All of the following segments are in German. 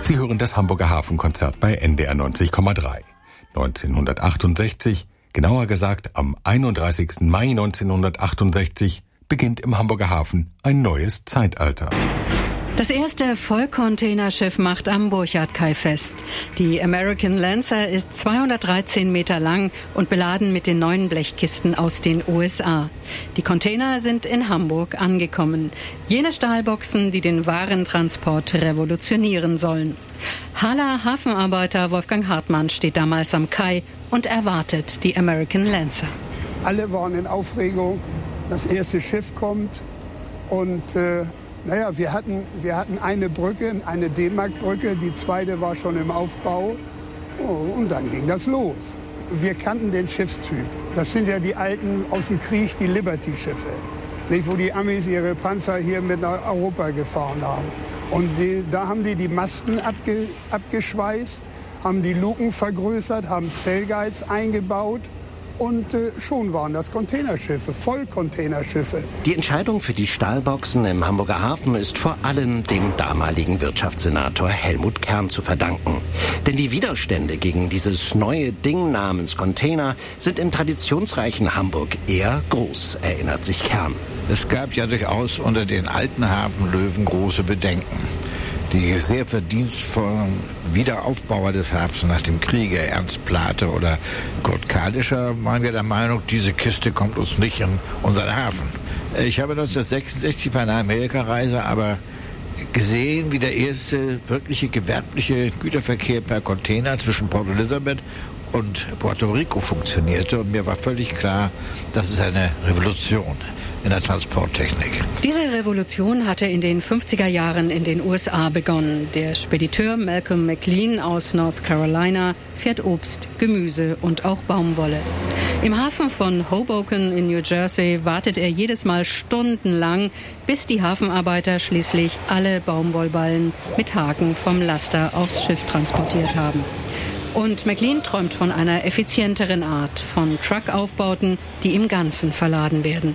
Sie hören das Hamburger Hafenkonzert bei NDR 90,3. 1968, genauer gesagt am 31. Mai 1968, beginnt im Hamburger Hafen ein neues Zeitalter. Das erste Vollcontainerschiff macht am Burchardkai fest. Die American Lancer ist 213 Meter lang und beladen mit den neuen Blechkisten aus den USA. Die Container sind in Hamburg angekommen. Jene Stahlboxen, die den Warentransport revolutionieren sollen. Haller Hafenarbeiter Wolfgang Hartmann steht damals am Kai und erwartet die American Lancer. Alle waren in Aufregung. Das erste Schiff kommt und wir hatten eine Brücke, eine D-Mark-Brücke, die zweite war schon im Aufbau und dann ging das los. Wir kannten den Schiffstyp. Das sind ja die alten aus dem Krieg, die Liberty-Schiffe, wo die Amis ihre Panzer hier mit nach Europa gefahren haben. Und da haben die Masten abgeschweißt, haben die Luken vergrößert, haben Zellguides eingebaut. Und schon waren das Containerschiffe, Vollcontainerschiffe. Die Entscheidung für die Stahlboxen im Hamburger Hafen ist vor allem dem damaligen Wirtschaftssenator Helmut Kern zu verdanken. Denn die Widerstände gegen dieses neue Ding namens Container sind im traditionsreichen Hamburg eher groß, erinnert sich Kern. Es gab ja durchaus unter den alten Hafenlöwen große Bedenken. Die sehr verdienstvollen Wiederaufbauer des Hafens nach dem Kriege, Ernst Plate oder Kurt Kalischer, waren ja der Meinung, diese Kiste kommt uns nicht in unseren Hafen. Ich habe 1966 bei einer Amerikareise aber gesehen, wie der erste wirkliche gewerbliche Güterverkehr per Container zwischen Port Elizabeth und Puerto Rico funktionierte. Und mir war völlig klar, das ist eine Revolution in der Transporttechnik. Diese Revolution hatte in den 50er Jahren in den USA begonnen. Der Spediteur Malcolm McLean aus North Carolina fährt Obst, Gemüse und auch Baumwolle. Im Hafen von Hoboken in New Jersey wartet er jedes Mal stundenlang, bis die Hafenarbeiter schließlich alle Baumwollballen mit Haken vom Laster aufs Schiff transportiert haben. Und McLean träumt von einer effizienteren Art, von Truckaufbauten, die im Ganzen verladen werden.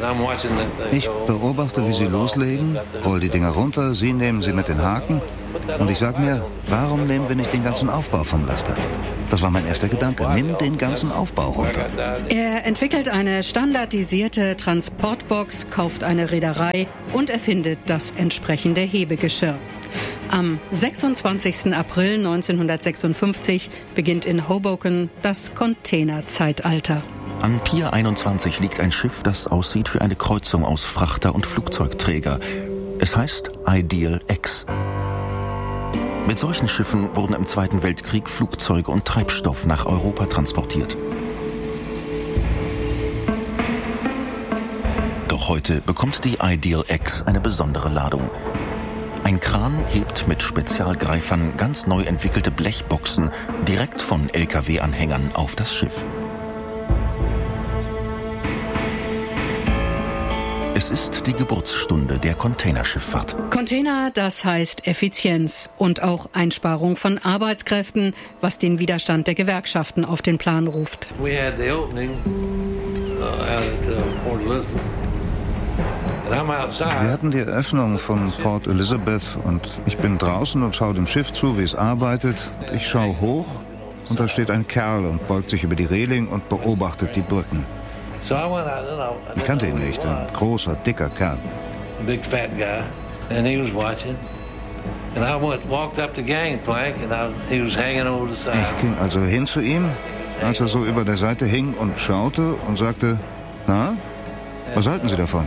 Ich beobachte, wie sie loslegen, roll die Dinger runter, sie nehmen sie mit den Haken und ich sage mir, warum nehmen wir nicht den ganzen Aufbau vom Laster? Das war mein erster Gedanke, nimm den ganzen Aufbau runter. Er entwickelt eine standardisierte Transportbox, kauft eine Reederei und erfindet das entsprechende Hebegeschirr. Am 26. April 1956 beginnt in Hoboken das Containerzeitalter. An Pier 21 liegt ein Schiff, das aussieht wie eine Kreuzung aus Frachter und Flugzeugträger. Es heißt Ideal X. Mit solchen Schiffen wurden im Zweiten Weltkrieg Flugzeuge und Treibstoff nach Europa transportiert. Doch heute bekommt die Ideal X eine besondere Ladung. Ein Kran hebt mit Spezialgreifern ganz neu entwickelte Blechboxen direkt von LKW-Anhängern auf das Schiff. Es ist die Geburtsstunde der Containerschifffahrt. Container, das heißt Effizienz und auch Einsparung von Arbeitskräften, was den Widerstand der Gewerkschaften auf den Plan ruft. Wir hatten die Eröffnung von Port Elizabeth und ich bin draußen und schaue dem Schiff zu, wie es arbeitet. Ich schaue hoch und da steht ein Kerl und beugt sich über die Reling und beobachtet die Brücken. Ich kannte ihn nicht, ein großer, dicker Kerl. Ich ging also hin zu ihm, als er so über der Seite hing und schaute und sagte, na, was halten Sie davon?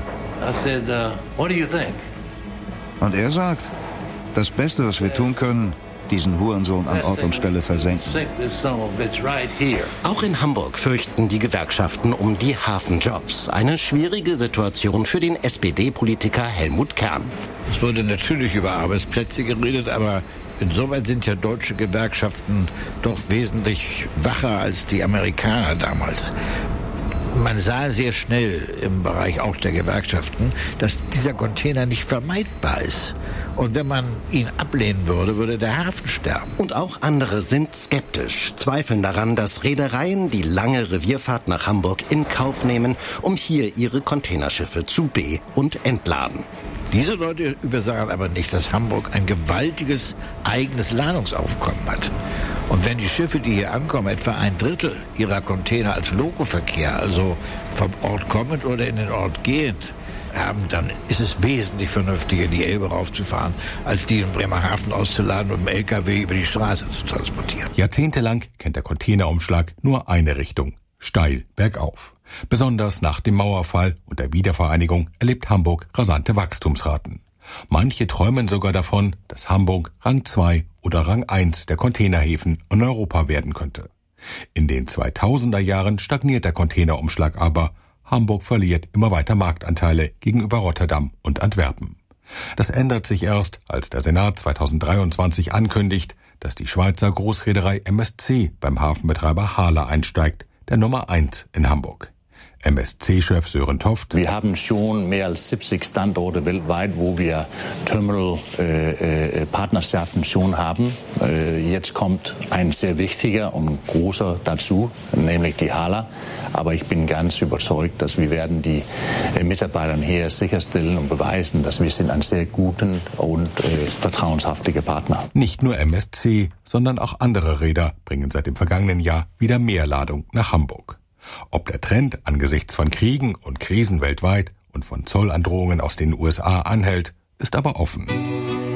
Und er sagt, das Beste, was wir tun können, diesen Hurensohn an Ort und Stelle versenken. Auch in Hamburg fürchten die Gewerkschaften um die Hafenjobs. Eine schwierige Situation für den SPD-Politiker Helmut Kern. Es wurde natürlich über Arbeitsplätze geredet, aber insoweit sind ja deutsche Gewerkschaften doch wesentlich wacher als die Amerikaner damals. Man sah sehr schnell im Bereich auch der Gewerkschaften, dass dieser Container nicht vermeidbar ist. Und wenn man ihn ablehnen würde, würde der Hafen sterben. Und auch andere sind skeptisch, zweifeln daran, dass Reedereien die lange Revierfahrt nach Hamburg in Kauf nehmen, um hier ihre Containerschiffe zu be- und entladen. Diese Leute übersagen aber nicht, dass Hamburg ein gewaltiges eigenes Ladungsaufkommen hat. Und wenn die Schiffe, die hier ankommen, etwa 1/3 ihrer Container als Lokoverkehr, also vom Ort kommend oder in den Ort gehend, haben, dann ist es wesentlich vernünftiger, die Elbe raufzufahren, als die in Bremerhaven auszuladen und im LKW über die Straße zu transportieren. Jahrzehntelang kennt der Containerumschlag nur eine Richtung: steil bergauf. Besonders nach dem Mauerfall und der Wiedervereinigung erlebt Hamburg rasante Wachstumsraten. Manche träumen sogar davon, dass Hamburg Rang 2 oder Rang 1 der Containerhäfen in Europa werden könnte. In den 2000er Jahren stagniert der Containerumschlag aber. Hamburg verliert immer weiter Marktanteile gegenüber Rotterdam und Antwerpen. Das ändert sich erst, als der Senat 2023 ankündigt, dass die Schweizer Großreederei MSC beim Hafenbetreiber Hala einsteigt, der Nummer 1 in Hamburg. MSC-Chef Sören Toft: Wir haben schon mehr als 70 Standorte weltweit, wo wir Terminal-Partnerschaften schon haben. Jetzt kommt ein sehr wichtiger und großer dazu, nämlich die Hala. Aber ich bin ganz überzeugt, dass wir werden die Mitarbeiter hier sicherstellen und beweisen, dass wir sind ein sehr guten und vertrauenshaftiger Partner. Nicht nur MSC, sondern auch andere Reeder bringen seit dem vergangenen Jahr wieder mehr Ladung nach Hamburg. Ob der Trend angesichts von Kriegen und Krisen weltweit und von Zollandrohungen aus den USA anhält, ist aber offen.